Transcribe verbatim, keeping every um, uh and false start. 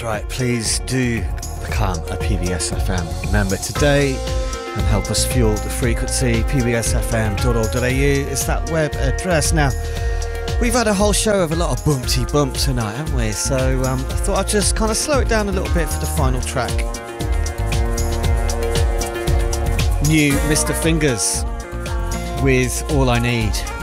right, please do become a P B S F M member today and help us fuel the frequency. p b s f m dot org dot a u is that web address. Now, we've had a whole show of a lot of bumpty bump tonight, haven't we? So um, I thought I'd just kind of slow it down a little bit for the final track. New Mister Fingers with All I Need.